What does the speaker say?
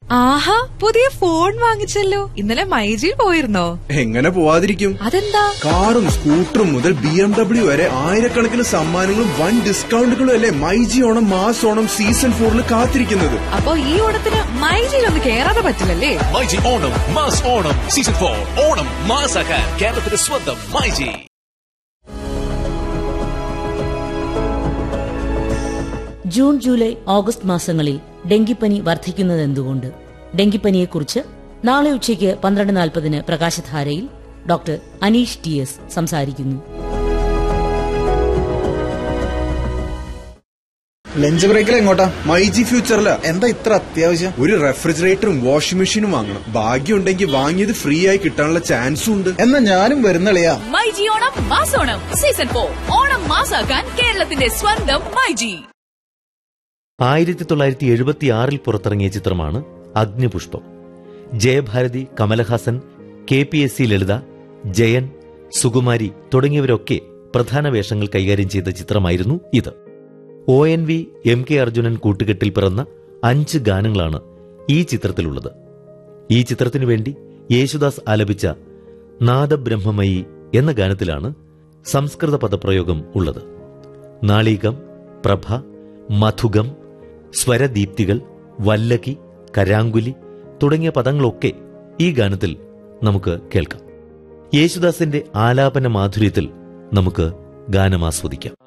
ആഹാ, പുതിയ ഫോൺ വാങ്ങിച്ചല്ലോ. ഇന്നലെ മൈജിയിൽ പോയിരുന്നോ? എങ്ങനെ പോവാതിരിക്കും? അതെന്താ? കാറും സ്കൂട്ടറും മുതൽ BMW വരെ ആയിരക്കണക്കിന് സമ്മാനങ്ങളും വൻ ഡിസ്കൗണ്ടുകളും അല്ലേ മൈജി ഓണം മാസ് ഓണം സീസൺ 4 കാത്തിരിക്കുന്നത്. അപ്പൊ ഈ ഓണത്തിന് മൈജിയിൽ ഒന്ന് കേറാതെ പറ്റില്ലല്ലേ? മൈജി ഓണം മാസ് ഓണം സീസൺ 4 ഓണം മാസാക്കാൻ കേരളത്തിന്റെ സ്വന്തം മൈജി. ജൂൺ, ജൂലൈ, ഓഗസ്റ്റ് മാസങ്ങളിൽ ഡെങ്കിപ്പനി വർദ്ധിക്കുന്നതെന്തുകൊണ്ട്? ഡെങ്കിപ്പനിയെക്കുറിച്ച് നാളെ ഉച്ചയ്ക്ക് 12:40 പ്രകാശധാരയിൽ ഡോക്ടർ അനീഷ് TS സംസാരിക്കുന്നു. ലഞ്ച് ബ്രേക്കിൽ എങ്ങോട്ടാ? മൈജി ഫ്യൂച്ചറില. എന്താ ഇത്ര അത്യാവശ്യം? ഒരു റെഫ്രിജറേറ്ററും വാഷിംഗ് മെഷീനും വാങ്ങണം. ഭാഗ്യമുണ്ടെങ്കിൽ വാങ്ങിയത് ഫ്രീ ആയി കിട്ടാനുള്ള ചാൻസും ഉണ്ട്. എന്നാ ഞാനും വരുന്നളിയാ. മൈജി ഓണം മാസോണം സീസൺ 4 ഓണം മാസാക്കാൻ കേരളത്തിന്റെ സ്വന്തം മൈജി. 1976 പുറത്തിറങ്ങിയ ചിത്രമാണ് അഗ്നിപുഷ്പം. ജയഭാരതി, കമലഹാസൻ, KPSC ലളിത, ജയൻ, സുകുമാരി തുടങ്ങിയവരൊക്കെ പ്രധാന വേഷങ്ങൾ കൈകാര്യം ചെയ്ത ചിത്രമായിരുന്നു ഇത്. ONV, MK അർജുനൻ കൂട്ടുകെട്ടിൽ പിറന്ന 5 ഗാനങ്ങളാണ് ഈ ചിത്രത്തിലുള്ളത്. ഈ ചിത്രത്തിനു വേണ്ടി യേശുദാസ് ആലപിച്ച നാദബ്രഹ്മമയി എന്ന ഗാനത്തിലാണ് സംസ്കൃത പദപ്രയോഗം ഉള്ളത്. നാളീകം, പ്രഭ, മധുകം, സ്വരദീപ്തികൾ, വല്ലകി, കരാങ്കുലി തുടങ്ങിയ പദങ്ങളൊക്കെ ഈ ഗാനത്തിൽ നമുക്ക് കേൾക്കാം. യേശുദാസിന്റെ ആലാപന മാധുര്യത്തിൽ നമുക്ക് ഗാനം ആസ്വദിക്കാം.